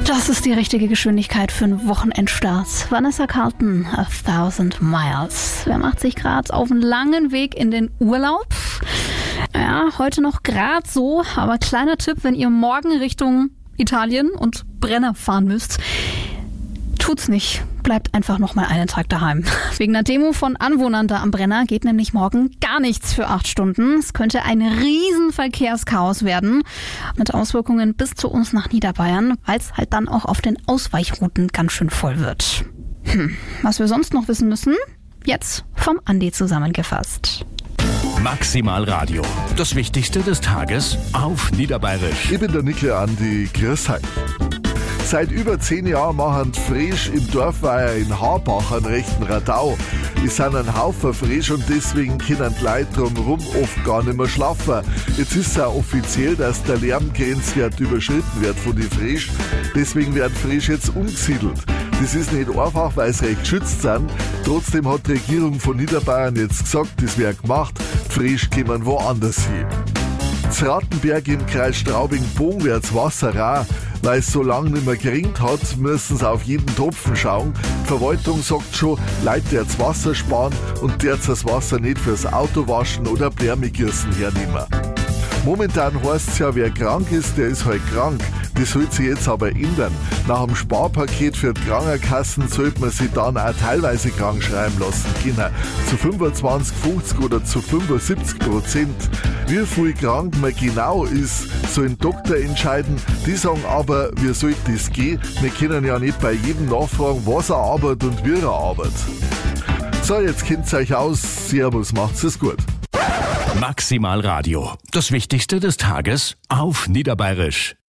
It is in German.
Das ist die richtige Geschwindigkeit für einen Wochenendstart. Vanessa Carlton, 1000 Miles. Wir haben 80 Grad auf einen langen Weg in den Urlaub. Ja, heute noch gerade so, aber kleiner Tipp, wenn ihr morgen Richtung Italien und Brenner fahren müsst, tut's nicht. Bleibt einfach noch mal einen Tag daheim. Wegen einer Demo von Anwohnern da am Brenner geht nämlich morgen gar nichts für 8 Stunden. Es könnte ein riesen Verkehrschaos werden, mit Auswirkungen bis zu uns nach Niederbayern, weil es halt dann auch auf den Ausweichrouten ganz schön voll wird. Was wir sonst noch wissen müssen, jetzt vom Andi zusammengefasst. Maximal Radio. Das Wichtigste des Tages auf Niederbayerisch. Ich bin der Nickel Andi, grüß euch. Seit über 10 Jahren machen Fresch im Dorfweiher in Harbach einen rechten Radau. Es sind ein Haufen Fresch und deswegen können die Leute drumherum oft gar nicht mehr schlafen. Jetzt ist es auch offiziell, dass der Lärmgrenzwert überschritten wird von den Fresch. Deswegen werden Fresch jetzt umgesiedelt. Das ist nicht einfach, weil sie recht geschützt sind. Trotzdem hat die Regierung von Niederbayern jetzt gesagt, das wäre gemacht. Die Fresch kommen woanders hin. Z Rattenberg im Kreis Straubing-Bogen wird's Wasser rar. Weil es so lange nicht mehr geregnet hat, müssen sie auf jeden Tropfen schauen. Die Verwaltung sagt schon, Leute jetzt Wasser sparen und jetzt das Wasser nicht fürs Auto waschen oder Blärmegießen hernehmen. Momentan heißt es ja, wer krank ist, der ist halt krank. Das soll sich jetzt aber ändern. Nach dem Sparpaket für die Krankenkassen sollte man sich dann auch teilweise krank schreiben lassen können. Zu 25, 50 oder zu 75%. Wie viel krank man genau ist, soll ein Doktor entscheiden. Die sagen aber, wie soll das gehen? Wir können ja nicht bei jedem nachfragen, was er arbeitet und wie er arbeitet. So, jetzt kennt ihr euch aus. Servus, macht's es gut. Maximal Radio. Das Wichtigste des Tages auf Niederbayerisch.